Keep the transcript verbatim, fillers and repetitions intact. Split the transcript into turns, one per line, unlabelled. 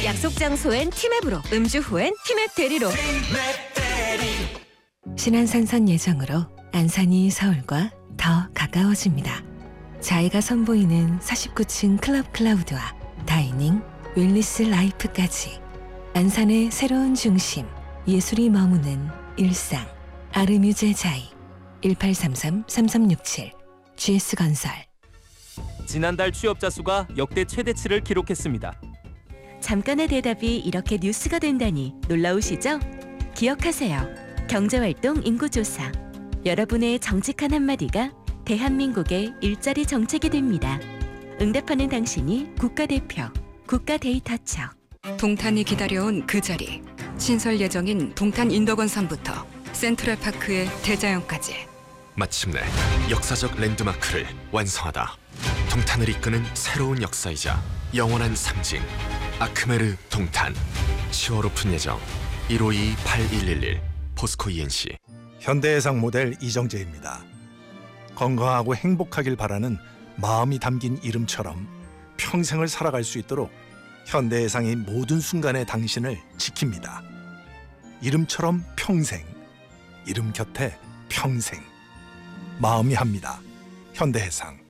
약속 장소엔 티맵으로, 음주 후엔 티맵 대리로.
신안산선 예정으로 안산이 서울과 더 가까워집니다. 자이가 선보이는 사십구 층 클럽 클라우드와 다이닝, 웰니스 라이프까지 안산의 새로운 중심, 예술이 머무는 일상. 아르뮤제 자이 일팔삼삼 삼삼육칠 지에스건설.
지난달 취업자 수가 역대 최대치를 기록했습니다.
잠깐의 대답이 이렇게 뉴스가 된다니 놀라우시죠? 기억하세요. 경제활동 인구조사. 여러분의 정직한 한마디가 대한민국의 일자리 정책이 됩니다. 응답하는 당신이 국가대표, 국가데이터처.
동탄이 기다려온 그 자리. 신설 예정인 동탄 인덕원산부터 센트럴파크의 대자연까지.
마침내 역사적 랜드마크를 완성하다. 동탄을 이끄는 새로운 역사이자 영원한 상징. 아크메르 동탄. 시월 오픈 예정. 일오이 팔일일일 포스코 이엔씨.
현대해상 모델 이정재입니다. 건강하고 행복하길 바라는 마음이 담긴 이름처럼 평생을 살아갈 수 있도록 현대해상의 모든 순간의 당신을 지킵니다. 이름처럼 평생, 이름 곁에 평생. 마음이 합니다. 현대해상.